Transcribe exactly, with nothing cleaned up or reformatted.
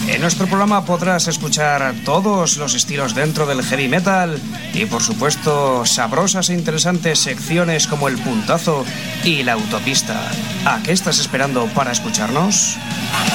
En nuestro programa podrás escuchar todos los estilos dentro del heavy metal y, por supuesto, sabrosas e interesantes secciones como el puntazo y la autopista. ¿A qué estás esperando para escucharnos?